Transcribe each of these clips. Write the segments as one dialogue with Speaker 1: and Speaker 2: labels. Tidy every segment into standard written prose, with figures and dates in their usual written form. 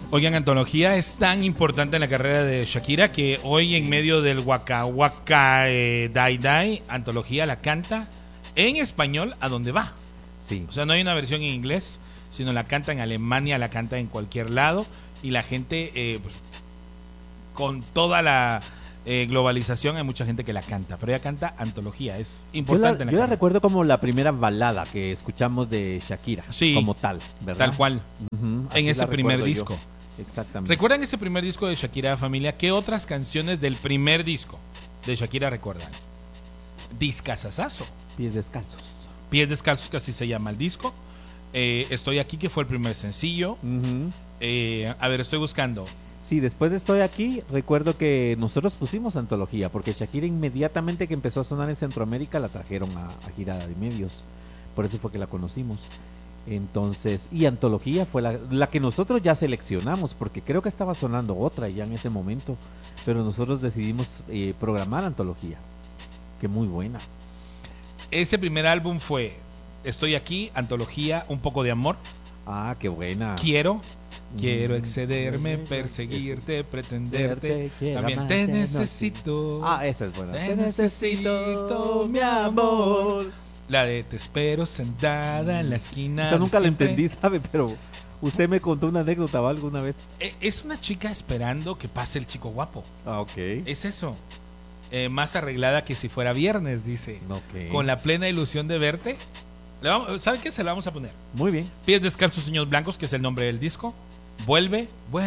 Speaker 1: Oigan, Antología es tan importante en la carrera de Shakira que hoy en medio del Waka Waka Dai Dai, Antología la canta en español a donde va.
Speaker 2: Sí.
Speaker 1: O sea, no hay una versión en inglés, sino la canta en Alemania, la canta en cualquier lado y la gente, pues, con toda la globalización hay mucha gente que la canta, pero ella canta Antología, es importante.
Speaker 2: Yo la recuerdo como la primera balada que escuchamos de Shakira,
Speaker 1: sí,
Speaker 2: como tal, ¿verdad?
Speaker 1: Tal cual, en ese primer disco.
Speaker 2: Exactamente.
Speaker 1: ¿Recuerdan ese primer disco de Shakira, familia? ¿Qué otras canciones del primer disco de Shakira recuerdan? Discazazazo.
Speaker 2: Pies descalzos.
Speaker 1: Pies descalzos, que así se llama el disco. Estoy aquí, que fue el primer sencillo. A ver, estoy buscando.
Speaker 2: Sí, después de Estoy aquí, recuerdo que nosotros pusimos Antología, porque Shakira inmediatamente que empezó a sonar en Centroamérica la trajeron a Girada de Medios. Por eso fue que la conocimos. Entonces, y Antología fue la que nosotros ya seleccionamos, porque creo que estaba sonando otra ya en ese momento, pero nosotros decidimos programar Antología, que muy buena.
Speaker 1: Ese primer álbum fue Estoy aquí, Antología, Un poco de amor.
Speaker 2: Ah, qué buena.
Speaker 1: Quiero excederme, perseguirte, pretenderte. También te necesito.
Speaker 2: Ah, esa es buena.
Speaker 1: Te necesito, mi amor. La de Te espero sentada en la esquina.
Speaker 2: Esa nunca la entendí, ¿sabe? Pero usted me contó una anécdota o alguna vez.
Speaker 1: Es una chica esperando que pase el chico guapo.
Speaker 2: Ah, ok.
Speaker 1: Es eso. Más arreglada que si fuera viernes, dice.
Speaker 2: Okay.
Speaker 1: Con la plena ilusión de verte. ¿Sabe qué? Se la vamos a poner.
Speaker 2: Muy bien.
Speaker 1: Pies descalzos, sueños blancos, que es el nombre del disco. Vuelve.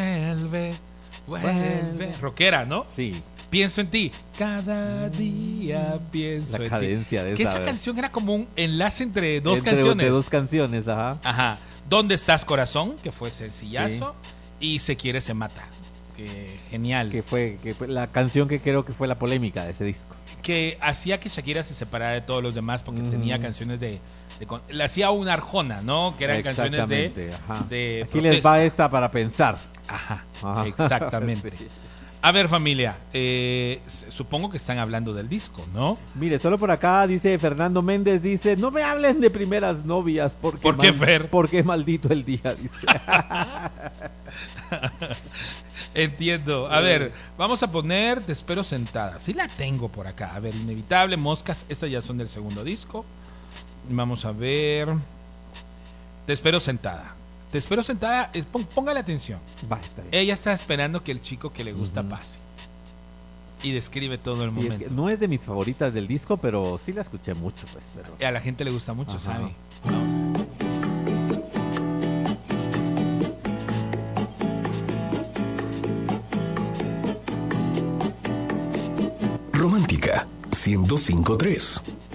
Speaker 1: Rockera, ¿no?
Speaker 2: Sí.
Speaker 1: Pienso en ti. Cada día pienso en ti.
Speaker 2: La cadencia de
Speaker 1: que esa canción era como un enlace entre dos canciones.
Speaker 2: De dos canciones, ajá.
Speaker 1: Ajá. ¿Dónde estás, corazón? Que fue sencillazo. Sí. Y Se quiere, se mata. Que genial.
Speaker 2: Que fue la canción que creo que fue la polémica de ese disco.
Speaker 1: Que hacía que Shakira se separara de todos los demás porque tenía canciones le hacía una Arjona, ¿no? Que eran canciones de
Speaker 2: Aquí
Speaker 1: protesta.
Speaker 2: les va esta para pensar.
Speaker 1: Ajá. Exactamente. Sí. A ver, familia, supongo que están hablando del disco, ¿no?
Speaker 2: Mire, solo por acá dice Fernando Méndez, dice, no me hablen de primeras novias porque
Speaker 1: ¿por qué, Fer?
Speaker 2: Porque maldito el día, dice.
Speaker 1: Entiendo. A ver, vamos a poner Te espero sentada. Sí la tengo por acá. A ver, Inevitable, Moscas, estas ya son del segundo disco. Vamos a ver. Te espero sentada. Te espero sentada, póngale atención.
Speaker 2: Va, está bien.
Speaker 1: Ella está esperando que el chico que le gusta pase. Y describe todo el momento.
Speaker 2: Es que no es de mis favoritas del disco, pero sí la escuché mucho, pues. Pero...
Speaker 1: A la gente le gusta mucho, ¿sabe? Vamos a ver.
Speaker 3: Romántica 105.3.